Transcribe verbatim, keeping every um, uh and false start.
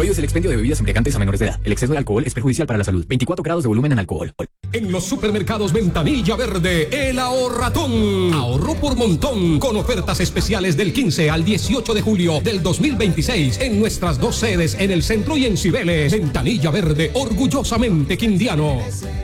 Prohíbes el expendio de bebidas embriagantes a menores de edad. El exceso de alcohol es perjudicial para la salud. veinticuatro grados de volumen en alcohol. En los supermercados Ventanilla Verde, el ahorratón. Ahorro por montón con ofertas especiales del quince al dieciocho de julio del dos mil veintiséis en nuestras dos sedes en el centro y en Cibeles. Ventanilla Verde, orgullosamente quindiano.